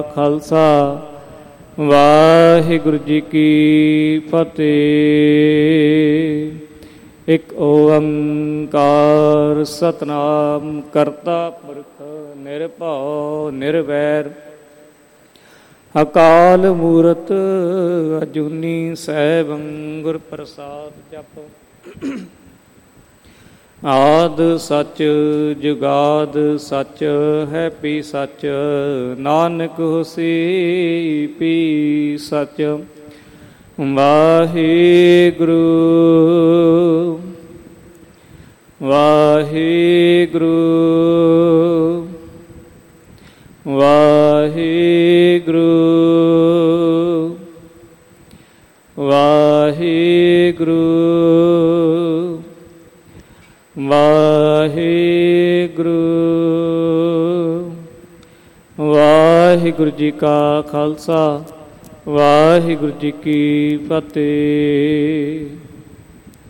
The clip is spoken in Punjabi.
ਖਾਲਸਾ ਵਾਹਿਗੁਰੂ ਜੀ ਕੀ ਫਤਿਹ। ਇੱਕ ਓੰਕਾਰ ਸਤਿਨਾਮ ਕਰਤਾ ਪੁਰਖ ਨਿਰਭਉ ਨਿਰਵੈਰ ਅਕਾਲ ਮੂਰਤ ਅਜੂਨੀ ਸੈਭੰ ਗੁਰ ਪ੍ਰਸਾਦ ਜਪ। ਆਦ ਸੱਚ ਜੁਗਾਦ ਸੱਚ ਹੈ ਪੀ ਸੱਚ ਨਾਨਕ ਹੋਸੀ ਪੀ ਸੱਚ। ਵਾਹਿਗੁਰੂ ਵਾਹਿਗੁਰੂ ਵਾਹਿਗੁਰੂ ਵਾਹਿਗੁਰੂ ਵਾਹਿਗੁਰੂ। ਵਾਹਿਗੁਰੂ ਜੀ ਕਾ ਖਾਲਸਾ ਵਾਹਿਗੁਰੂ ਜੀ ਕੀ ਫਤਿਹ।